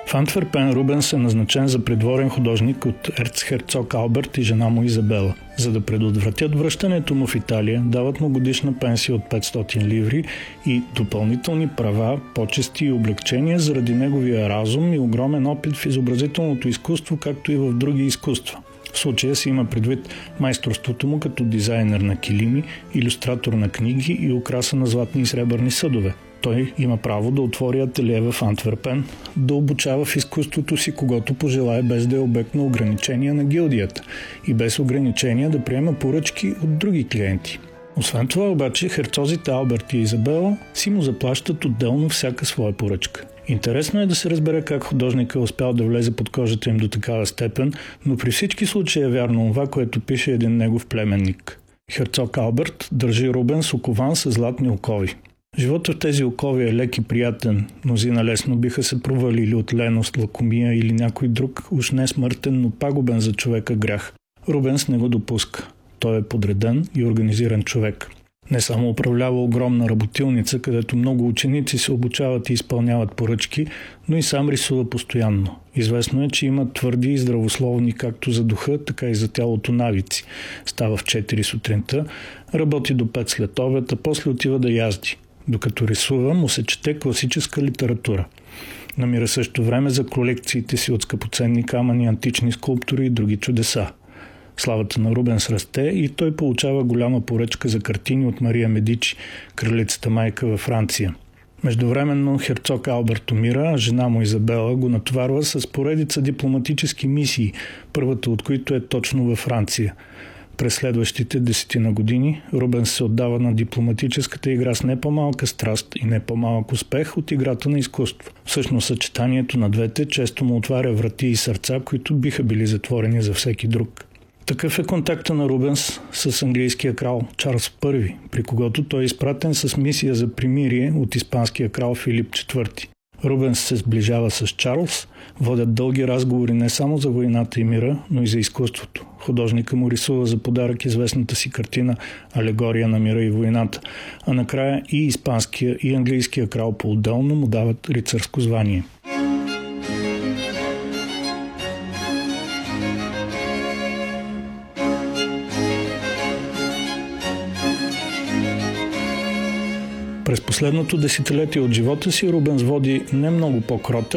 В Антверпен Рубенс е назначен за придворен художник от ерцхерцог Алберт и жена му Изабела. За да предотвратят връщането му в Италия, дават му годишна пенсия от 500 ливри и допълнителни права, почести и облегчения заради неговия разум и огромен опит в изобразителното изкуство, както и в други изкуства. В случая се има предвид майсторството му като дизайнер на килими, илюстратор на книги и украса на златни и сребърни съдове. Той има право да отвори ателие в Антверпен, да обучава в изкуството си когото пожелае, без да е обект на ограничения на гилдията и без ограничения да приема поръчки от други клиенти. Освен това обаче, херцозите Алберт и Изабела си му заплащат отделно всяка своя поръчка. Интересно е да се разбере как художника е успял да влезе под кожата им до такава степен, но при всички случаи е вярно това, което пише един негов племенник. Херцог Алберт държи Рубенс окован с златни окови. Животът в тези окови е лек и приятен, мнозина лесно биха се провалили от леност, лакомия или някой друг, уж не смъртен, но пагубен за човека грях. Рубенс не го допуска. Той е подреден и организиран човек. Не само управлява огромна работилница, където много ученици се обучават и изпълняват поръчки, но и сам рисува постоянно. Известно е, че има твърди и здравословни както за духа, така и за тялото навици. Става в 4 сутринта, работи до 5 след обед, а после отива да язди. Докато рисува, му се чете класическа литература. Намира също време за колекциите си от скъпоценни камъни, антични скулптури и други чудеса. Славата на Рубенс расте и той получава голяма поръчка за картини от Мария Медичи, кралицата майка във Франция. Междувременно херцог Алберт умира, а жена му Изабела го натоварва с поредица дипломатически мисии, първата от които е точно във Франция. През следващите 10 години Рубенс се отдава на дипломатическата игра с не по-малка страст и не по-малък успех от играта на изкуство. Всъщност съчетанието на двете често му отваря врати и сърца, които биха били затворени за всеки друг. Такъв е контакта на Рубенс с английския крал Чарлз I, при когото той е изпратен с мисия за примирие от испанския крал Филип IV. Рубенс се сближава с Чарлз, водят дълги разговори не само за войната и мира, но и за изкуството. Художника му рисува за подарък известната си картина «Алегория на мира и войната», а накрая и испанския и английския крал по-отделно му дават рицарско звание. През последното десетилетие от живота си Рубенс води не много по-кротък,